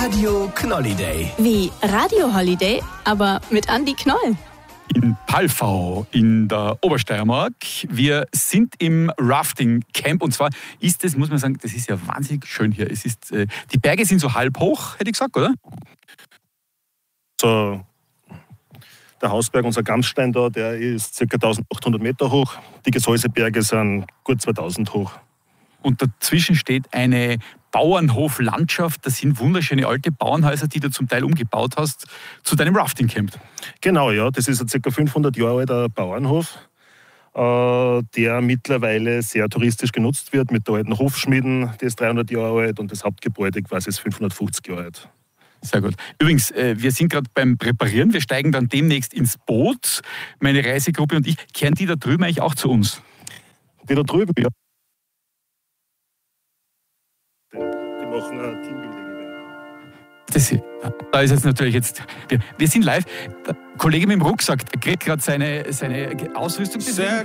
Radio Knolliday. Wie Radio Holiday, aber mit Andi Knoll. In Palfau in der Obersteiermark. Wir sind im Rafting Camp und zwar ist es, muss man sagen, das ist ja wahnsinnig schön hier. Es ist, die Berge sind so halb hoch, hätte ich gesagt, oder? So, der Hausberg, unser Gamsstein da, der ist ca. 1800 Meter hoch. Die Gesäuseberge sind gut 2000 hoch. Und dazwischen steht eine Bauernhoflandschaft. Das sind wunderschöne alte Bauernhäuser, die du zum Teil umgebaut hast zu deinem Rafting-Camp. Genau, ja. Das ist ein ca. 500 Jahre alter Bauernhof, der mittlerweile sehr touristisch genutzt wird mit der alten Hofschmieden. Die ist 300 Jahre alt und das Hauptgebäude quasi ist 550 Jahre alt. Sehr gut. Übrigens, wir sind gerade beim Präparieren. Wir steigen dann demnächst ins Boot. Meine Reisegruppe und ich. Kehren die da drüben eigentlich auch zu uns? Die da drüben, ja. Die machen ein Teambuilding-Event. Da ist jetzt natürlich jetzt. Wir sind live. Der Kollege mit dem Rucksack kriegt gerade seine Ausrüstung.